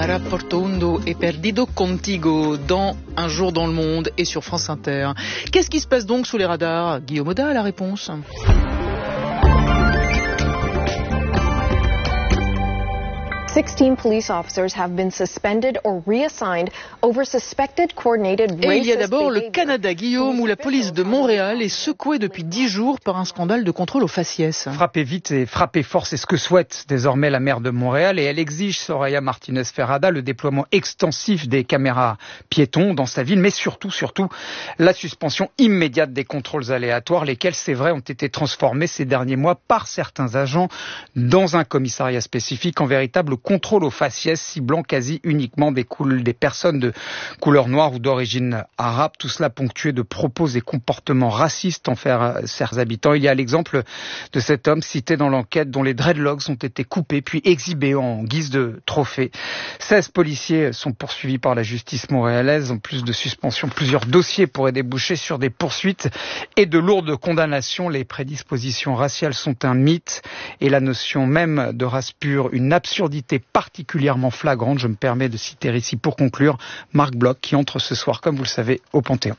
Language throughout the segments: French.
Rapporto et Perdido Contigo dans Un jour dans le monde et sur France Inter. Qu'est-ce qui se passe donc sous les radars? Guillaume Oda a la réponse. 16 police officers have been suspended or reassigned over suspected coordinated racist Et il y a d'abord le behavior. Canada, Guillaume, où la police de Montréal est secouée depuis 10 jours par un scandale de contrôle aux faciès. Frapper vite et frapper fort, c'est ce que souhaite désormais la maire de Montréal et elle exige, Soraya Martinez-Ferrada, le déploiement extensif des caméras piétons dans sa ville, mais surtout, la suspension immédiate des contrôles aléatoires, lesquels, c'est vrai, ont été transformés ces derniers mois par certains agents dans un commissariat spécifique en véritable contrôle aux faciès, ciblant quasi uniquement des personnes de couleur noire ou d'origine arabe. Tout cela ponctué de propos et comportements racistes envers ses habitants. Il y a l'exemple de cet homme cité dans l'enquête dont les dreadlocks ont été coupés puis exhibés en guise de trophée. 16 policiers sont poursuivis par la justice montréalaise. En plus de suspension, plusieurs dossiers pourraient déboucher sur des poursuites et de lourdes condamnations. Les prédispositions raciales sont un mythe et la notion même de race pure une absurdité particulièrement flagrante. Je me permets de citer ici pour conclure Marc Bloch qui entre ce soir, comme vous le savez, au Panthéon.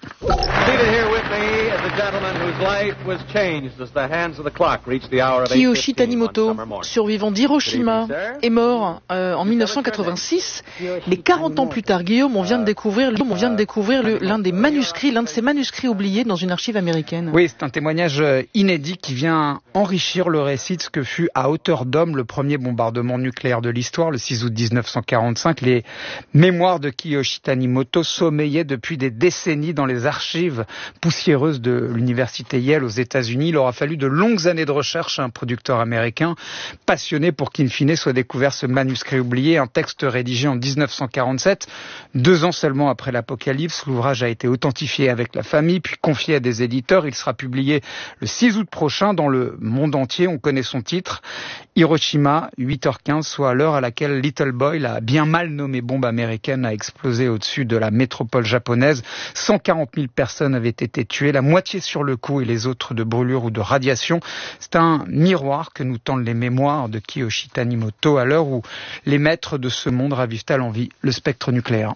Kiyoshi Tanimoto, survivant d'Hiroshima, est mort en 1986. Mais 40 ans plus tard, Guillaume, on vient de découvrir l'un de ses manuscrits oubliés dans une archive américaine. Oui, c'est un témoignage inédit qui vient enrichir le récit de ce que fut à hauteur d'homme le premier bombardement nucléaire de l'histoire, le 6 août 1945. Les mémoires de Kiyoshi Tanimoto sommeillaient depuis des décennies dans les archives poussiéreuses de l'université Yale aux États-Unis. Il aura fallu de longues années de recherche à un producteur américain passionné pour qu'in fine soit découvert ce manuscrit oublié, un texte rédigé en 1947. 2 ans seulement après l'apocalypse, l'ouvrage a été authentifié avec la famille, puis confié à des éditeurs. Il sera publié le 6 août prochain dans le monde entier. On connaît son titre, Hiroshima, 8h15, soit l'heure à laquelle Little Boy, la bien mal nommée bombe américaine, a explosé au-dessus de la métropole japonaise. 140 000 personnes avaient été tuées, la moitié sur le coup et les autres de brûlure ou de radiation. C'est un miroir que nous tendent les mémoires de Kiyoshi Tanimoto à l'heure où les maîtres de ce monde ravivent à l'envi le spectre nucléaire.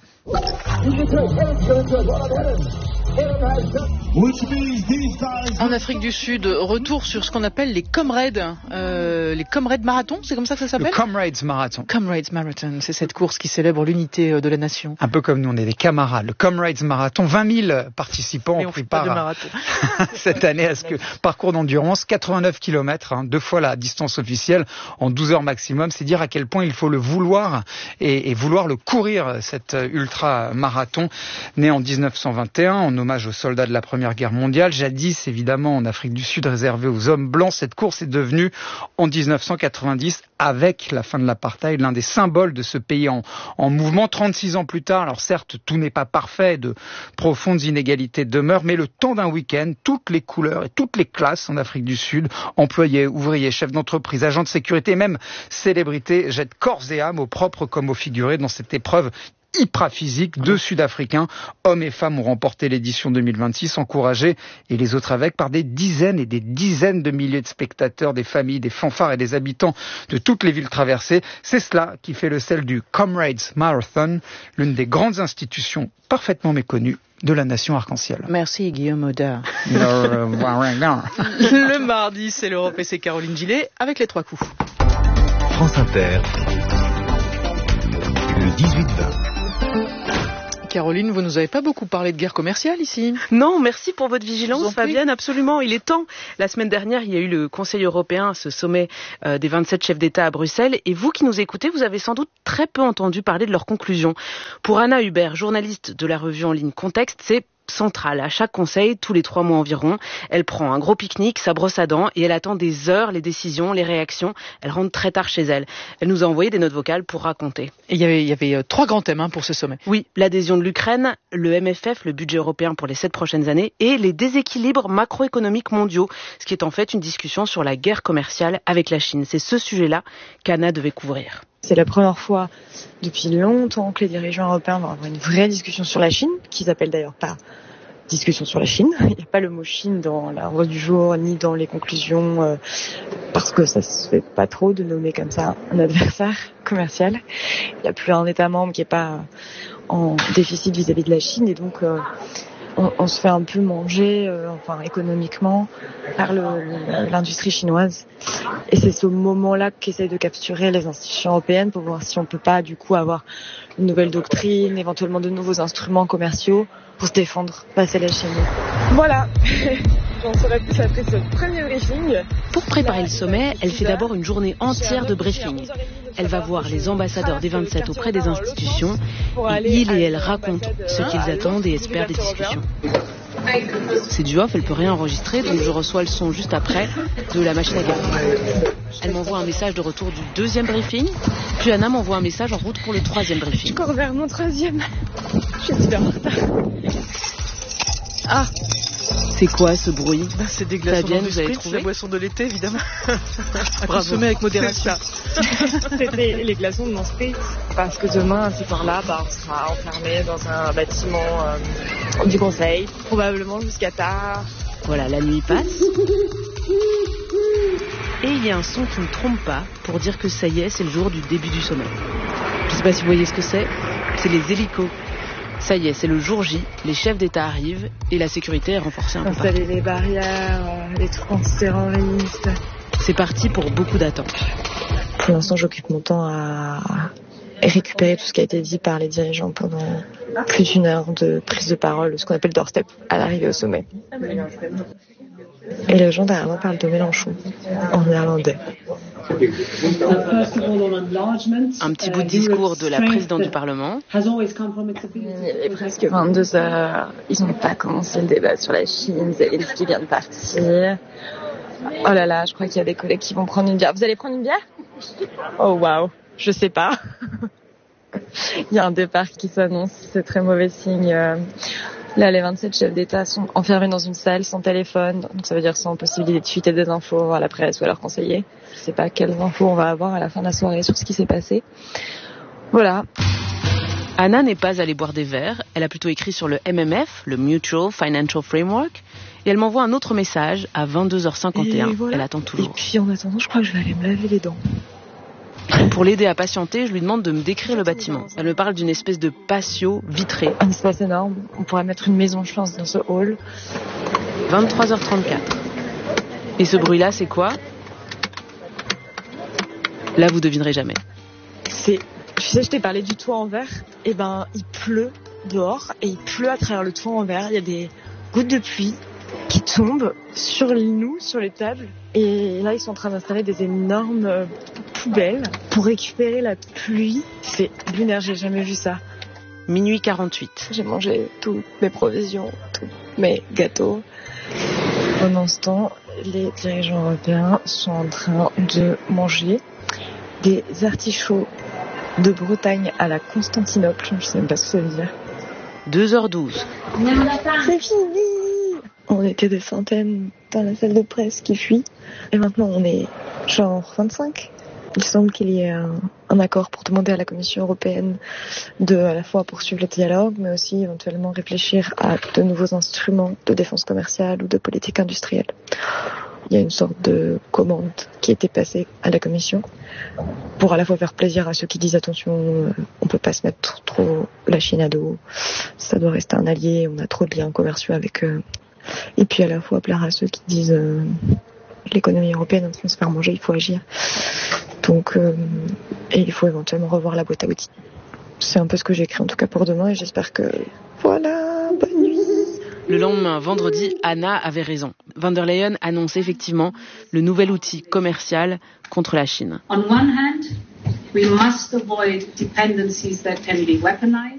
En Afrique du Sud, retour sur ce qu'on appelle les Comrades Marathon, c'est comme ça que ça s'appelle? Le Comrades Marathon. Comrades Marathon, c'est cette course qui célèbre l'unité de la nation. Un peu comme nous, on est des camarades. Le Comrades Marathon, 20 000 participants ont pris part cette année à ce parcours d'endurance, 89 km, 2 fois la distance officielle en 12 heures maximum. C'est dire à quel point il faut le vouloir et vouloir le courir, cet ultra-marathon né en 1921 en hommage aux soldats de la Première Guerre mondiale. Jadis, évidemment, en Afrique du Sud, réservée aux hommes blancs, cette course est devenue, en 1990, avec la fin de l'apartheid, l'un des symboles de ce pays en mouvement. 36 ans plus tard, alors certes, tout n'est pas parfait, de profondes inégalités demeurent, mais le temps d'un week-end, toutes les couleurs et toutes les classes en Afrique du Sud, employés, ouvriers, chefs d'entreprise, agents de sécurité, même célébrités, jettent corps et âme au propre comme au figuré dans cette épreuve hyper physique. 2 Sud-Africains, hommes et femmes, ont remporté l'édition 2026, encouragés, et les autres avec, par des dizaines et des dizaines de milliers de spectateurs, des familles, des fanfares et des habitants de toutes les villes traversées. C'est cela qui fait le sel du Comrades Marathon, l'une des grandes institutions parfaitement méconnues de la nation arc-en-ciel. Merci Guillaume Oda. Le mardi, c'est l'Europe et c'est Caroline Gillet avec les 3 coups. France Inter, le 18-20. Caroline, vous nous avez pas beaucoup parlé de guerre commerciale ici. Non, merci pour votre vigilance, Fabienne. Absolument, il est temps. La semaine dernière, il y a eu le Conseil européen, ce sommet des 27 chefs d'État à Bruxelles. Et vous qui nous écoutez, vous avez sans doute très peu entendu parler de leurs conclusions. Pour Anna Hubert, journaliste de la revue en ligne Contexte, c'est centrale. À chaque conseil, tous les 3 mois environ, elle prend un gros pique-nique, sa brosse à dents et elle attend des heures, les décisions, les réactions. Elle rentre très tard chez elle. Elle nous a envoyé des notes vocales pour raconter. Et il y avait 3 grands thèmes pour ce sommet. Oui, l'adhésion de l'Ukraine, le MFF, le budget européen pour les 7 prochaines années, et les déséquilibres macroéconomiques mondiaux, ce qui est en fait une discussion sur la guerre commerciale avec la Chine. C'est ce sujet-là qu'Anna devait couvrir. C'est la première fois depuis longtemps que les dirigeants européens vont avoir une vraie discussion sur la Chine, qui s'appelle d'ailleurs pas discussion sur la Chine. Il n'y a pas le mot Chine dans l'ordre du jour ni dans les conclusions parce que ça se fait pas trop de nommer comme ça un adversaire commercial. Il n'y a plus un État membre qui n'est pas en déficit vis-à-vis de la Chine et donc on se fait un peu manger économiquement par l'industrie chinoise. Et c'est ce moment-là qu'essayent de capturer les institutions européennes pour voir si on peut pas du coup avoir une nouvelle doctrine, éventuellement de nouveaux instruments commerciaux pour se défendre face à la Chine. Voilà. J'en saurais plus après ce premier briefing. Pour préparer le sommet, elle fait d'abord une journée entière de briefing. Elle va voir les ambassadeurs des 27 auprès des institutions et il et elle racontent ce qu'ils attendent et espèrent des discussions. C'est du off, elle peut rien enregistrer, donc je reçois le son juste après de la machine à café. Elle m'envoie un message de retour du deuxième briefing, puis Anna m'envoie un message en route pour le troisième briefing. Je cours vers mon troisième. Je suis super en retard. Ah, c'est quoi ce bruit? C'est des glaçons Fabienne, vous avez trouvé la boisson de l'été, évidemment. À consommer avec modération. C'était les glaçons de mon spritz. Parce que demain, à cette heure-là, on sera enfermé dans un bâtiment du Conseil, probablement jusqu'à tard. Voilà, la nuit passe. Et il y a un son qui ne trompe pas pour dire que ça y est, c'est le jour du début du sommet. Je ne sais pas si vous voyez ce que c'est. C'est les hélicos. Ça y est, c'est le jour J, les chefs d'État arrivent et la sécurité est renforcée un peu partout. Installer les barrières, les trucs antiterroristes. C'est parti pour beaucoup d'attentes. Pour l'instant, j'occupe mon temps à récupérer tout ce qui a été dit par les dirigeants pendant plus d'une heure de prise de parole, ce qu'on appelle doorstep, à l'arrivée au sommet. Et les gens derrière moi parlent de Mélenchon, en néerlandais. Un petit bout de discours de la présidente du Parlement. Il est presque 22h, ils n'ont pas commencé le débat sur la Chine, Zelensky vient de partir. Oh là là, je crois qu'il y a des collègues qui vont prendre une bière. Vous allez prendre une bière? Oh waouh, je sais pas. Il y a un départ qui s'annonce, c'est très mauvais signe. Là, les 27 chefs d'État sont enfermés dans une salle sans téléphone, donc ça veut dire sans possibilité de fuiter des infos à la presse ou à leurs conseillers. Je sais pas quelles infos on va avoir à la fin de la soirée sur ce qui s'est passé. Voilà. Anna n'est pas allée boire des verres, elle a plutôt écrit sur le MMF, le Mutual Financial Framework, et elle m'envoie un autre message à 22h51. Voilà. Elle attend toujours. Et puis en attendant, je crois que je vais aller me laver les dents. Pour l'aider à patienter, je lui demande de me décrire le bâtiment. Elle me parle d'une espèce de patio vitré. Un espace énorme. On pourrait mettre une maison, je pense, dans ce hall. 23h34. Et ce bruit-là, c'est quoi? Là, vous devinerez jamais. Tu sais, je t'ai parlé du toit en verre. Eh ben, il pleut dehors et il pleut à travers le toit en verre. Il y a des gouttes de pluie qui tombent sur nous, sur les tables. Et là, ils sont en train d'installer des énormes poubelles pour récupérer la pluie. C'est lunaire, j'ai jamais vu ça. Minuit 48. J'ai mangé toutes mes provisions, tous mes gâteaux. Pendant ce temps, les dirigeants européens sont en train de manger des artichauts de Bretagne à la Constantinople. Je sais même pas ce que ça veut dire. 2h12. C'est fini! On était des centaines dans la salle de presse qui fuit. Et maintenant, on est genre 25. Il semble qu'il y ait un accord pour demander à la Commission européenne de à la fois poursuivre le dialogue, mais aussi éventuellement réfléchir à de nouveaux instruments de défense commerciale ou de politique industrielle. Il y a une sorte de commande qui a été passée à la Commission pour à la fois faire plaisir à ceux qui disent attention, on peut pas se mettre trop la Chine à dos, ça doit rester un allié, on a trop de liens commerciaux avec eux. Et puis à la fois plaire à ceux qui disent l'économie européenne est en train de se faire manger, il faut agir. Donc, et il faut éventuellement revoir la boîte à outils. C'est un peu ce que j'ai écrit en tout cas pour demain et j'espère que voilà, bonne nuit. Le lendemain, vendredi, Anna avait raison. Von der Leyen annonce effectivement le nouvel outil commercial contre la Chine. On one hand, we must avoid dependencies that can be weaponized.